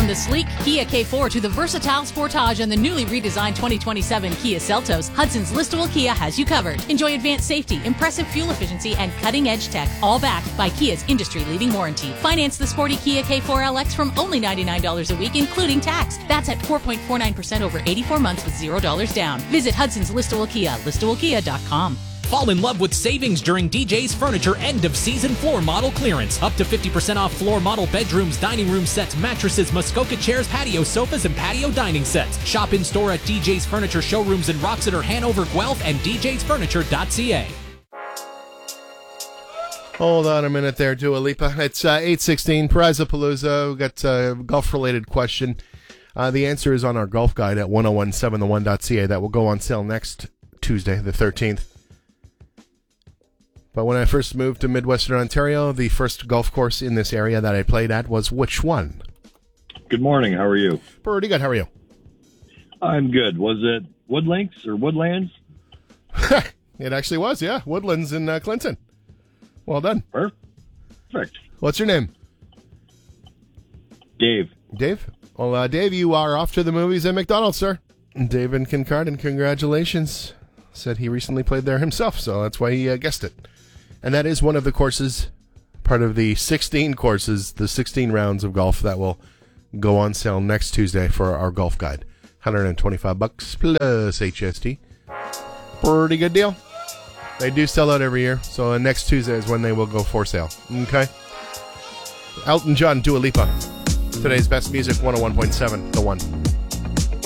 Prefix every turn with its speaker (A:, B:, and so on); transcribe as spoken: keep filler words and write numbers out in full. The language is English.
A: From the sleek Kia K four to the versatile Sportage and the newly redesigned twenty twenty-seven Kia Seltos, Hudson's listable Kia has you covered. Enjoy advanced safety, impressive fuel efficiency, and cutting-edge tech, all backed by Kia's industry-leading warranty. Finance the sporty Kia K four L X from only ninety-nine dollars a week, including tax. That's at four point four nine percent over eighty-four months with zero dollars down. Visit Hudson's listable Kia, listable kia dot com.
B: Fall in love with savings during D J's Furniture end-of-season floor model clearance. Up to fifty percent off floor model bedrooms, dining room sets, mattresses, Muskoka chairs, patio sofas, and patio dining sets. Shop in-store at D J's Furniture showrooms in Roxeter, Hanover, Guelph, and d j's furniture dot c a.
C: Hold on a minute there, Dua Lipa. It's uh, eight sixteen, Prize-a-Palooza. We've got a golf-related question. Uh, the answer is on our golf guide at ten seventeen the one dot c a. That will go on sale next Tuesday, the thirteenth. But when I first moved to Midwestern Ontario, the first golf course in this area that I played at was which one?
D: Good morning. How are you?
C: Pretty good. How are you?
D: I'm good. Was it Woodlinks or Woodlands?
C: It actually was, yeah. Woodlands in uh, Clinton. Well done.
D: Perfect.
C: What's your name?
D: Dave.
C: Dave? Well, uh, Dave, you are off to the movies at McDonald's, sir. Dave in Kincardine, congratulations. Said he recently played there himself, so that's why he uh, guessed it. And that is one of the courses, part of the sixteen courses, the sixteen rounds of golf that will go on sale next Tuesday for our golf guide. one hundred twenty-five bucks plus H S T. Pretty good deal. They do sell out every year, so uh, next Tuesday is when they will go for sale. Okay? Elton John, Dua Lipa. Today's best music, one oh one point seven, The One.